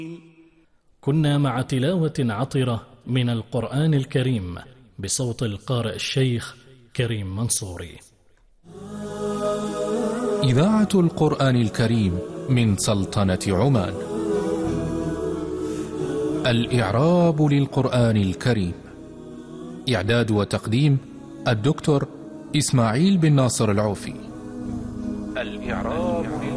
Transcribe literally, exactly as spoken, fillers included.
كنا مع تلاوة عطرة من القرآن الكريم بصوت القارئ الشيخ كريم منصوري. إذاعة القرآن الكريم من سلطنة عمان. الإعراب للقرآن الكريم. إعداد وتقديم الدكتور إسماعيل بن ناصر العوفي. الإعراب